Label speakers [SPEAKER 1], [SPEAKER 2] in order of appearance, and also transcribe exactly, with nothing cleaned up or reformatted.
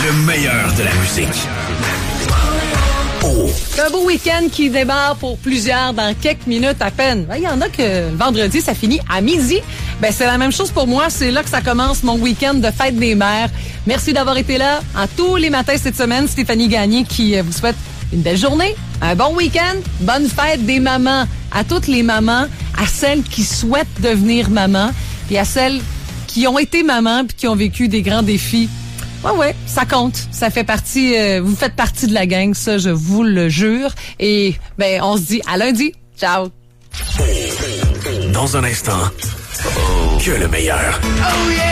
[SPEAKER 1] Le meilleur de la musique. Oh.
[SPEAKER 2] C'est un beau week-end qui démarre pour plusieurs dans quelques minutes à peine. Il y en a que vendredi, ça finit à midi. Ben, c'est la même chose pour moi. C'est là que ça commence mon week-end de fête des mères. Merci d'avoir été là en tous les matins cette semaine. Stéphanie Gagné qui vous souhaite une belle journée, un bon week-end, bonne fête des mamans. À toutes les mamans, à celles qui souhaitent devenir maman, et à celles qui ont été mamans puis qui ont vécu des grands défis. Ouais, ouais, ça compte. Ça fait partie, euh, vous faites partie de la gang, ça, je vous le jure. Et, ben, on se dit à lundi. Ciao.
[SPEAKER 1] Dans un instant, que le meilleur.
[SPEAKER 3] Oh yeah!